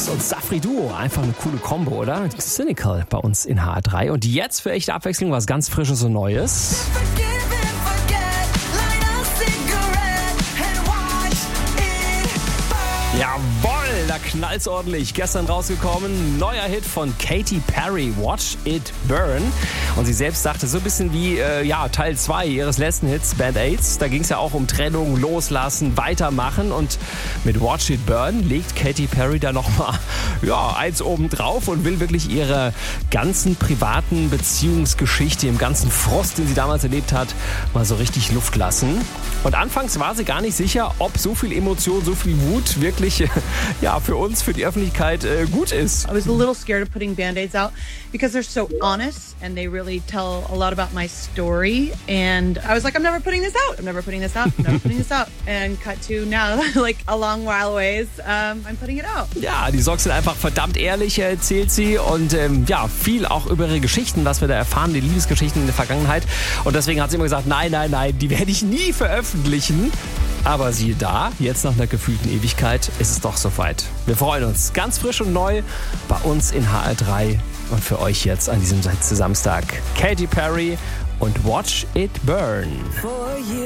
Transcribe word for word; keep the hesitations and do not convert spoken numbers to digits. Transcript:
Fox und Safri Duo. Einfach eine coole Kombo, oder? Cynical bei uns in H R drei. Und jetzt für echte Abwechslung was ganz Frisches und Neues. Jawohl, da knallt's ordentlich. Gestern rausgekommen, neuer Hit von Katy Perry, Watch It Burn. Und sie selbst sagte, so ein bisschen wie äh, ja, Teil zwei ihres letzten Hits, Band-Aids. Da ging es ja auch um Trennung, Loslassen, Weitermachen. Und mit Watch It Burn legt Katy Perry da nochmal ja, eins oben drauf und will wirklich ihre ganzen privaten Beziehungsgeschichte, im ganzen Frost, den sie damals erlebt hat, mal so richtig Luft lassen. Und anfangs war sie gar nicht sicher, ob so viel Emotion, so viel Wut wirklich ja, für uns, für die Öffentlichkeit äh, gut ist. I was a little scared of putting Band-Aids out because they're so honest and they really tell a lot about my story. And I was like, I'm never putting this out. I'm never putting this out. I'm never putting this out. And cut to now, like a long while ways, um, I'm putting it out. Ja, die Songs sind einfach verdammt ehrlich, erzählt sie. Und ähm, ja, viel auch über ihre Geschichten, was wir da erfahren, die Liebesgeschichten in der Vergangenheit. Und deswegen hat sie immer gesagt, nein, nein, nein, die werde ich nie veröffentlichen. Aber siehe da, jetzt nach einer gefühlten Ewigkeit ist es doch soweit. Wir freuen uns. Ganz frisch und neu bei uns in H R drei und für euch jetzt an diesem Samstag. Katy Perry und Watch It Burn.